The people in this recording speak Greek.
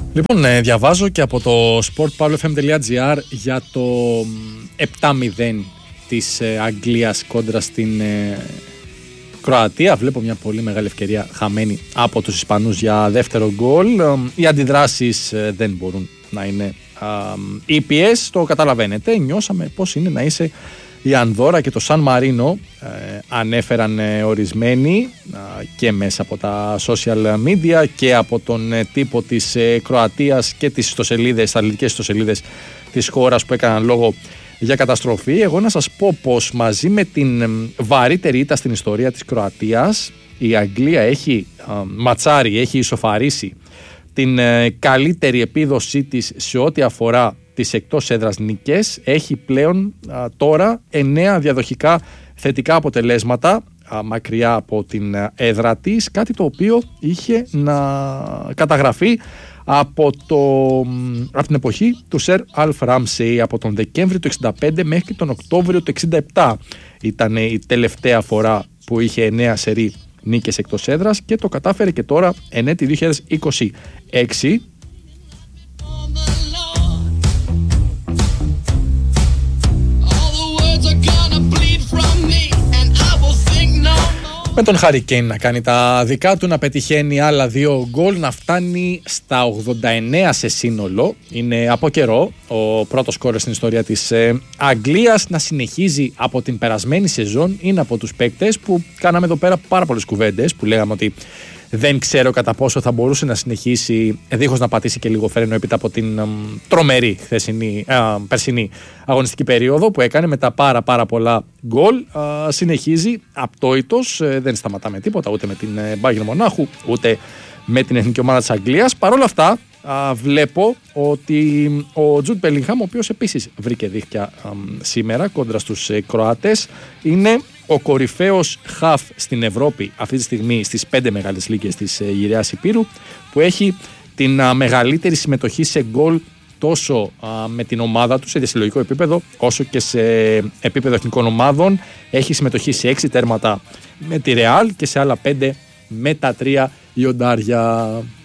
Λοιπόν, διαβάζω και από το sportpavlofm.gr για το 7-0 της Αγγλίας κόντρα στην Κροατία. Βλέπω μια πολύ μεγάλη ευκαιρία χαμένη από τους Ισπανούς για δεύτερο γκολ. Οι αντιδράσεις δεν μπορούν να είναι ήπιες, το καταλαβαίνετε. Νιώσαμε πώς είναι να είσαι η Ανδόρα και το Σαν Μαρίνο, ανέφεραν ορισμένοι και μέσα από τα social media και από τον τύπο της Κροατίας και τις ιστοσελίδες, αθλητικές ιστοσελίδες της χώρας που έκαναν λόγο για καταστροφή. Εγώ να σας πω πως μαζί με την βαρύτερη ήττα στην ιστορία της Κροατίας, η Αγγλία έχει ματσάρει, έχει ισοφαρίσει την καλύτερη επίδοσή της σε ό,τι αφορά τις εκτός έδρας νίκες. Έχει πλέον τώρα 9 διαδοχικά θετικά αποτελέσματα μακριά από την έδρα της, κάτι το οποίο είχε να καταγραφεί από την εποχή του Sir Alf Ramsey από τον Δεκέμβριο του 65 μέχρι τον Οκτώβριο του 67. Ήταν η τελευταία φορά που είχε 9 σερί νίκες εκτός έδρας και το κατάφερε και τώρα εν έτη 2026. Με τον Harry Kane να κάνει τα δικά του, να πετυχαίνει άλλα 2 γκολ, να φτάνει στα 89 σε σύνολο. Είναι από καιρό ο πρώτος σκόρερ στην ιστορία της Αγγλίας, να συνεχίζει από την περασμένη σεζόν. Είναι από τους παίκτες που κάναμε εδώ πέρα πάρα πολλές κουβέντες, που λέγαμε ότι δεν ξέρω κατά πόσο θα μπορούσε να συνεχίσει δίχως να πατήσει και λίγο φρένο έπειτα από την τρομερή περσινή αγωνιστική περίοδο που έκανε με τα πάρα πολλά γκολ. Συνεχίζει απτόητος, δεν σταματάμε τίποτα ούτε με την Bayern Μονάχου ούτε με την εθνική ομάδα της Αγγλίας. Παρ' όλα αυτά βλέπω ότι ο Τζουντ Μπέλιγχαμ, ο οποίος επίσης βρήκε δίχτυα σήμερα κόντρα στους Κροάτες, είναι ο κορυφαίος χαφ στην Ευρώπη αυτή τη στιγμή στις 5 μεγάλες λίγες της γυραίας Υπήρου, που έχει την μεγαλύτερη συμμετοχή σε γκολ τόσο με την ομάδα του σε διασυλλογικό επίπεδο όσο και σε επίπεδο εθνικών ομάδων. Έχει συμμετοχή σε 6 τέρματα με τη Ρεάλ και σε άλλα 5 με τα 3 λιοντάρια.